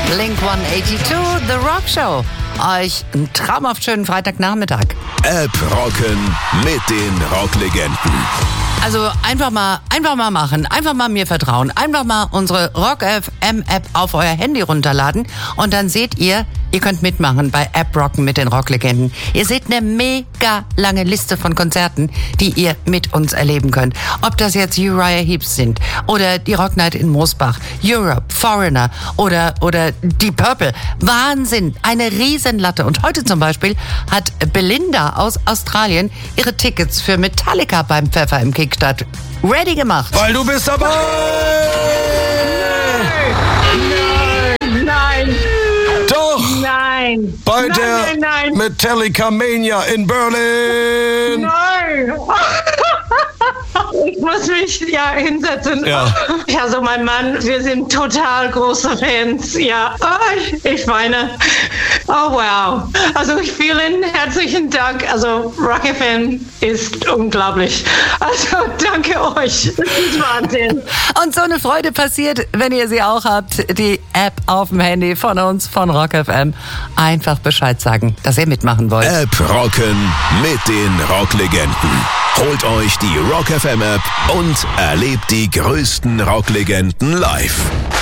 Blink 182, The Rock Show. Euch einen traumhaft schönen Freitagnachmittag. App rocken mit den Rocklegenden. Also einfach mal machen, einfach mal mir vertrauen, einfach mal unsere Rock FM App auf euer Handy runterladen und dann seht ihr könnt mitmachen bei App Rocken mit den Rocklegenden. Ihr seht eine mega lange Liste von Konzerten, die ihr mit uns erleben könnt. Ob das jetzt Uriah Heep sind oder die Rock Night in Moosbach, Europe, Foreigner oder Deep Purple. Wahnsinn, eine Riesenlatte. Und heute zum Beispiel hat Belinda aus Australien ihre Tickets für Metallica beim Pfeffer im Kickstart ready gemacht. Weil du bist dabei! Nein! Doch! Nein! Bei nein, der nein. Metallica Mania in Berlin! Nein! Ich muss mich hinsetzen. Ja. Also mein Mann, wir sind total große Fans. Ja, ich meine, oh wow. Also vielen herzlichen Dank. Also Rock FM ist unglaublich. Also danke euch. Das ist Wahnsinn. Und so eine Freude passiert, wenn ihr sie auch habt. Die App auf dem Handy von uns, von Rock FM. Einfach Bescheid sagen, dass ihr mitmachen wollt. App rocken mit den Rocklegenden. Holt euch die Rock FM App und erlebt die größten Rocklegenden live.